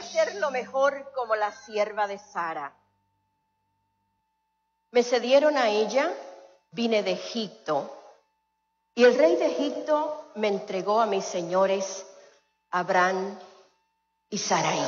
hacerlo mejor como la sierva de Sara. Me cedieron a ella, vine de Egipto, y el rey de Egipto me entregó a mis señores Abraham y Sarai.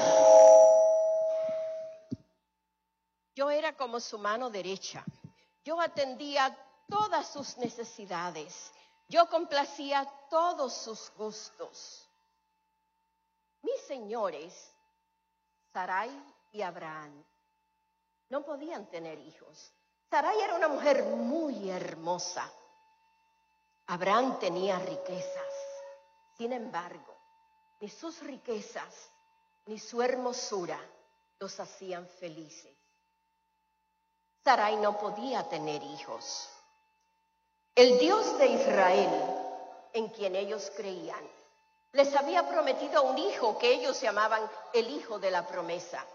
Yo era como su mano derecha. Yo atendía todas sus necesidades. Yo complacía todos sus gustos. Mis señores, Sarai y Abraham, no podían tener hijos. Sarai era una mujer muy hermosa. Abraham tenía riquezas. Sin embargo, ni sus riquezas ni su hermosura los hacían felices. Sarai no podía tener hijos. El Dios de Israel, en quien ellos creían, les había prometido un hijo que ellos llamaban el hijo de la promesa.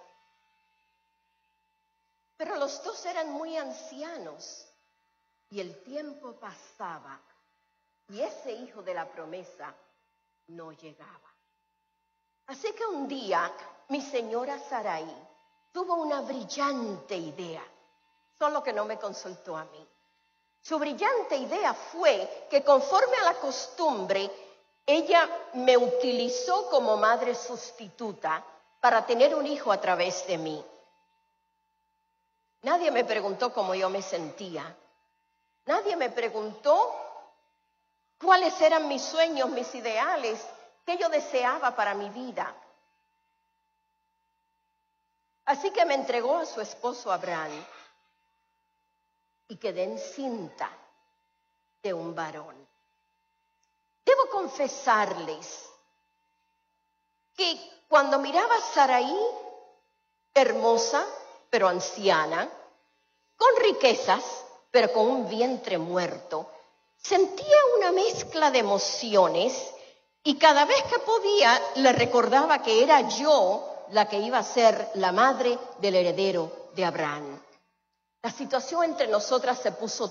Pero los dos eran muy ancianos y el tiempo pasaba y ese hijo de la promesa no llegaba. Así que un día mi señora Sarai tuvo una brillante idea, solo que no me consultó a mí. Su brillante idea fue que conforme a la costumbre, ella me utilizó como madre sustituta para tener un hijo a través de mí. Nadie me preguntó cómo yo me sentía. Nadie me preguntó cuáles eran mis sueños, mis ideales, qué yo deseaba para mi vida. Así que me entregó a su esposo Abraham y quedé encinta de un varón. Debo confesarles que cuando miraba a Sarai, hermosa pero anciana, con riquezas pero con un vientre muerto, sentía una mezcla de emociones y cada vez que podía le recordaba que era yo la que iba a ser la madre del heredero de Abraham. La situación entre nosotras se puso